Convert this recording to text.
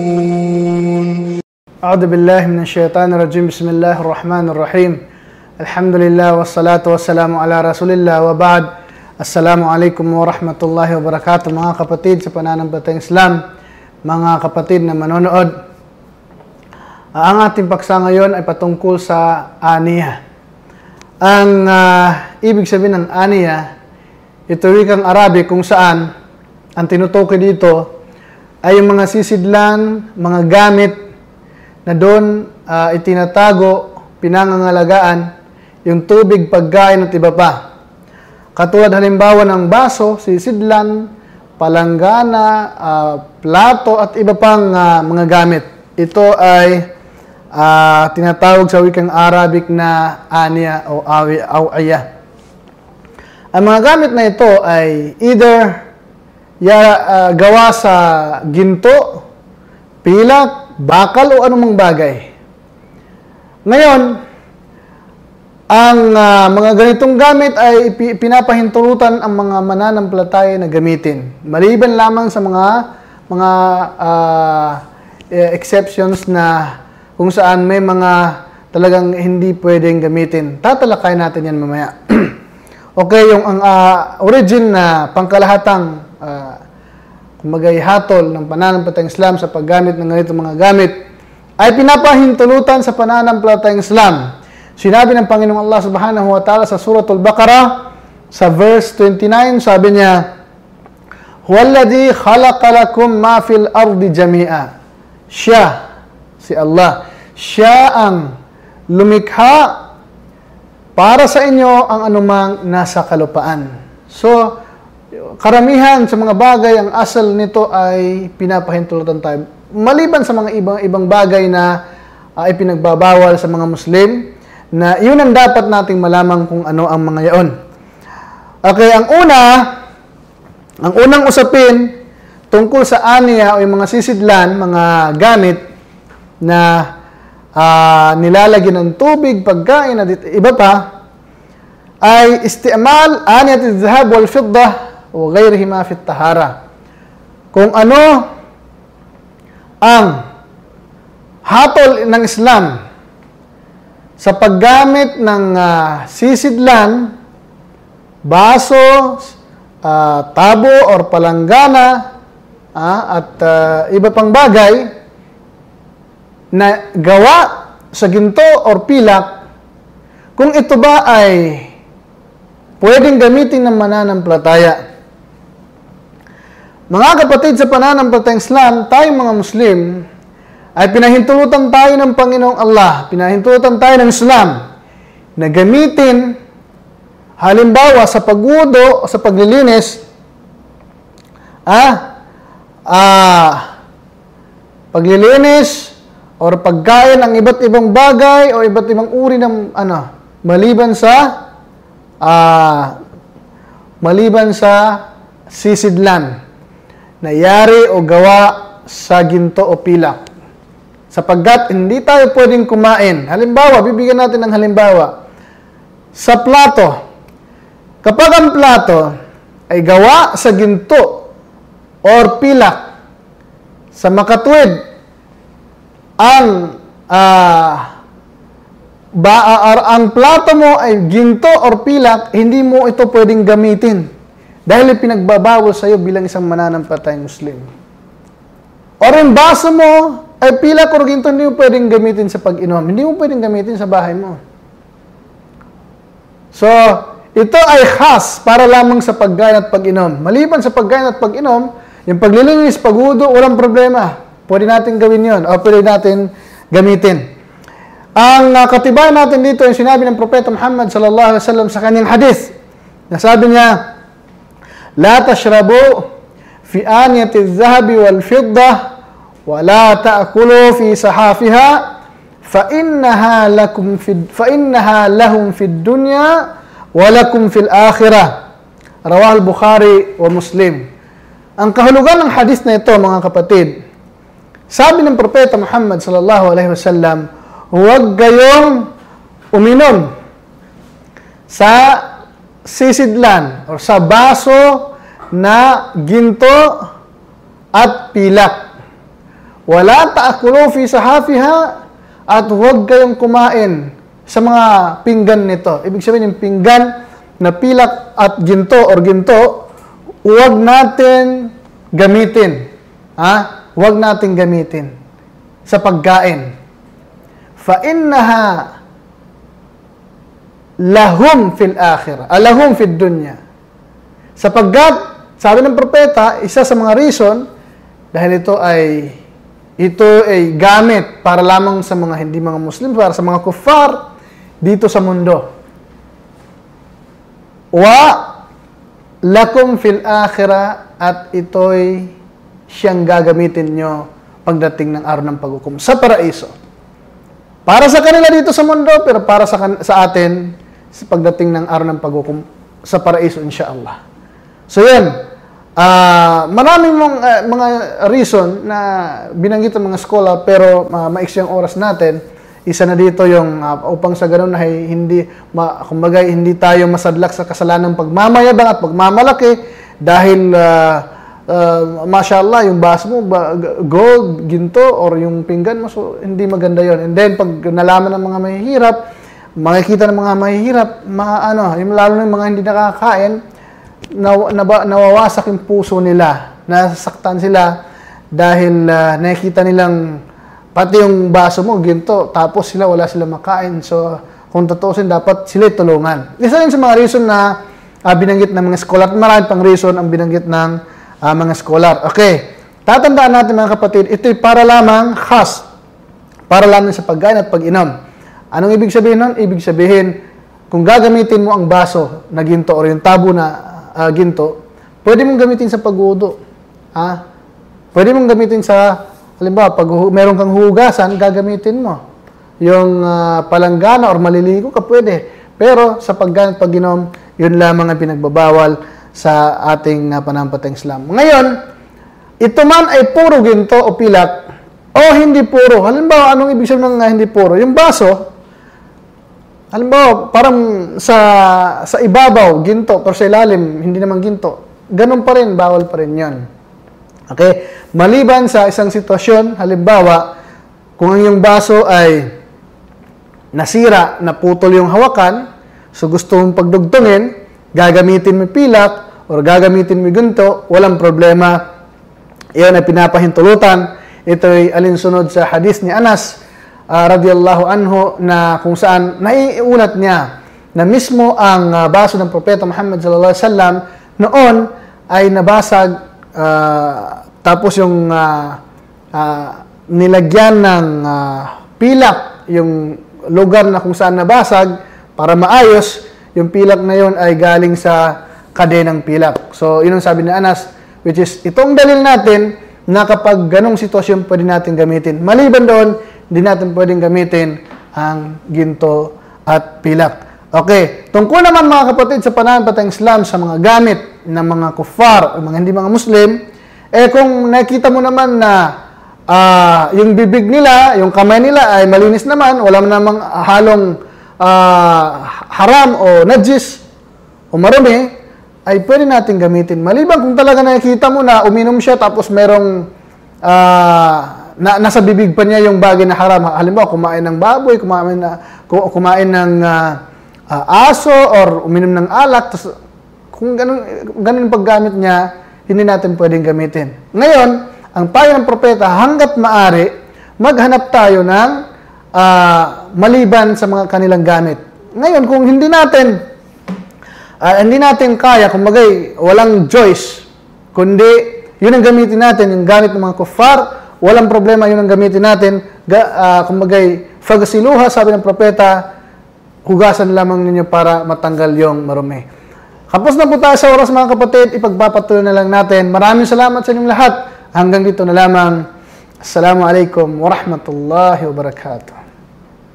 أعوذ بالله من الشيطان الرجيم بسم الله الرحمن الرحيم الحمد لله والصلاة والسلام على رسول الله وبعد Assalamu alaikum warahmatullahi wabarakatuh mga kapatid sa pananampalatayang Islam, mga kapatid na manonood. Ang ating paksa ngayon ay patungkol sa aniya. Ang ibig sabihin ng aniya, ito wikang Arabic kung saan ang tinutukoy dito ay yung mga sisidlan, mga gamit na doon itinatago, pinangangalagaan yung tubig, pagkain at iba pa. Katulad halimbawa ng baso, sisidlan, palanggana, plato at iba pang mga gamit. Ito ay tinatawag sa wikang Arabic na aniya o awaya. Ang mga gamit na ito ay either gawa sa ginto, pilak, bakal o anumang bagay. Ngayon, ang mga ganitong gamit ay pinapahintulutan ang mga mananampalataya na gamitin. Maliban lamang sa mga exceptions na kung saan may mga talagang hindi pwedeng gamitin. Tatalakay natin yan mamaya. Okay, yung origin na pangkalahatang kumagay hatol ng pananampalatayang Islam sa paggamit ng ganitong mga gamit ay pinapahintulutan sa pananampalatayang Islam. Sinabi ng Panginoong Allah Subhanahu wa Ta'ala sa Suratul Baqarah sa verse 29, sabi niya, "Huwallazi khalaqa lakum ma fil ardi jami'a." Siya, si Allah, siya ang lumikha para sa inyo ang anumang nasa kalupaan. So, karamihan sa mga bagay, ang asal nito ay pinapahintulutan tayo. Maliban sa mga ibang bagay na ipinagbabawal sa mga Muslim, na yun ang dapat nating malaman kung ano ang mga yaon. Okay, ang unang usapin tungkol sa aniya o yung mga sisidlan, mga gamit na nilalagyan ng tubig, pagkain at iba pa, ay isti'mal aniyat al-dhahab wal-fiddah o ghayrihima fi at-tahara. Kung ano ang hatol ng Islam sa paggamit ng sisidlan, baso, tabo or palanggana at iba pang bagay na gawa sa ginto or pilak, kung ito ba ay pwedeng gamitin ng mananampalataya. Mga kapatid sa pananampalatayang Islam, tayong mga Muslim, ay pinahintulutan tayo ng Panginoong Allah, pinahintulutan tayo ng Islam na gamitin halimbawa sa pagwudo o sa paglilinis paglilinis or pagkain ng iba't ibang bagay o iba't ibang uri ng maliban sa sisidlan na yari o gawa sa ginto o pilak. Sapagkat hindi tayo pwedeng kumain. Halimbawa, bibigyan natin ng halimbawa. Sa plato, kapag ang plato ay gawa sa ginto or pilak, sa makatuwid, ang plato mo ay ginto or pilak, hindi mo ito pwedeng gamitin. Dahil pinagbabawal sa iyo bilang isang mananampalatayang Muslim. Or yung baso mo, ay pilak or ginto, hindi mo pwedeng gamitin sa pag-inom. Hindi mo pwedeng gamitin sa bahay mo. So, ito ay khas para lamang sa pagkain at pag-inom. Maliban sa pagkain at pag-inom, yung paglilinis, paghudo, walang problema. Pwede natin gawin yon o pwede natin gamitin. Ang katibayan natin dito, yung sinabi ng Propeta Muhammad sallallahu alaihi wasallam sa kanyang hadith, na sabi niya, "La tashrabu fi aniyati adh-dhahabi wal-fiddah ولا تأكلوا في صحافها فإنها لهم في الدنيا ولكم في الآخرة." رواه البخاري ومسلم. Ang kahulugan ng hadith na ito, mga kapatid, sabi ng Propeta Muhammad sallallahu alaihi wasallam, huwag kayong uminom sa sisidlan o sa baso na ginto at pilak. Wala ta'kulu fi sahafiha, at huwag kayong kumain sa mga pinggan nito. Ibig sabihin, yung pinggan na pilak at ginto or ginto, huwag natin gamitin. Huwag natin gamitin sa pagkain. Fa innaha lahum fil akhirah, lahum fid dunya. Sapagkat, sabi ng propeta, isa sa mga reason, dahil ito ay gamit para lamang sa mga hindi mga Muslim, para sa mga kuffar dito sa mundo. Wa lakum fil akhirah, at ito'y siyang gagamitin nyo pagdating ng araw ng paghukom sa paraiso. Para sa kanila dito sa mundo, pero para sa atin sa pagdating ng araw ng paghukom sa paraiso, insyaAllah. So yan, maraming mga reason na binanggit ng mga scholar, pero maiksi ang oras natin. Isa na dito yung upang sa ganun ay kumbaga hindi tayo masadlak sa kasalanang pagmamayabang at pagmamalaki dahil mashallah yung baso mo gold, ginto or yung pinggan mo, so hindi maganda yon. And then pag nalaman ng mga mahihirap, makikita ng mga mahihirap, yung lalo ng mga hindi nakakain, nawawasak yung puso nila, nasasaktan sila dahil nakikita nilang pati yung baso mo, ginto, tapos wala sila makain. So, kung tutuusin, dapat sila tulungan. Isa rin sa mga reason na binanggit ng mga scholar, at marami pang reason ang binanggit ng mga scholar. Okay, tatandaan natin mga kapatid, ito'y para lamang khas, para lamang sa pagkain at pag-inom. Anong ibig sabihin nun? Ibig sabihin, kung gagamitin mo ang baso na ginto o yung tabo na ginto, pwede mong gamitin sa pag-wudu. Pwede mong gamitin sa, halimbawa, pag meron kang hugasan, gagamitin mo. Yung palanggana or maliligo ka, pwede. Pero sa pagkain at pag-inom, yun lamang ang pinagbabawal sa ating panampalatayang Islam. Ngayon, ito man ay puro ginto o pilak o hindi puro. Halimbawa, anong ibig sabihin ng hindi puro? Yung baso, halimbawa, parang sa ibabaw, ginto, pero sa ilalim, hindi naman ginto. Ganun pa rin, bawal pa rin yun. Okay? Maliban sa isang sitwasyon, halimbawa, kung ang iyong baso ay nasira, naputol yung hawakan, so gusto mong pagdugtungin, gagamitin mo pilak or gagamitin mo ginto, walang problema. Iyon ay pinapahintulutan. Ito ay alinsunod sa hadis ni Anas radiyallahu anhu na kung saan naiulat niya na mismo ang baso ng propeta Muhammad sallallahu alaihi wasallam noon ay nabasag, tapos yung nilagyan ng pilak yung lugar na kung saan nabasag para maayos. Yung pilak na yun ay galing sa kadenang pilak. So, yun ang sabi ni Anas, which is, itong dalil natin na kapag ganong sitwasyon pwede natin gamitin. Maliban doon, hindi natin pwedeng gamitin ang ginto at pilak. Okay, tungkol naman mga kapatid sa pananampalatayang Islam sa mga gamit ng mga kuffar o mga hindi mga Muslim, kung nakita mo naman na yung bibig nila, yung kamay nila ay malinis naman, wala namang halong haram o najis o marumi, ay pwede natin gamitin. Maliban kung talaga nakikita mo na uminom siya tapos merong nasa bibig pa niya yung bagay na haram. Halimbawa, kumain ng baboy, kumain ng aso or uminom ng alak, tapos, kung ganun paggamit niya, hindi natin pwedeng gamitin. Ngayon, ang payo ng propeta, hanggat maaari, maghanap tayo ng maliban sa mga kanilang gamit. Ngayon, kung hindi natin kaya, kumbagay, walang choice, kundi yun ang gamitin natin, yung gamit ng mga kuffar, walang problema, yun ang gamitin natin, kumbagay, fagasiluha, sabi ng propeta, hugasan lamang ninyo para matanggal yung marumi. Kapos na po tayo sa oras mga kapatid, ipagpapatuloy na lang natin. Maraming salamat sa inyong lahat. Hanggang dito na lamang. Assalamualaikum warahmatullahi wabarakatuh.